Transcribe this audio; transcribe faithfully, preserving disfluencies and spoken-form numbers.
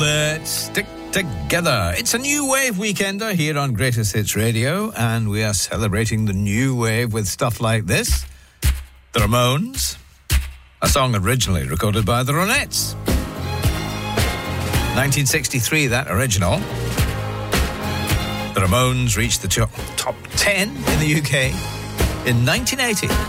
Let's stick together. It's a new wave weekender here on Greatest Hits Radio, and we are celebrating the new wave with stuff like this. The Ramones, a song originally recorded by the Ronettes. nineteen sixty-three, that original. The Ramones reached the top ten in the U K in nineteen eighty.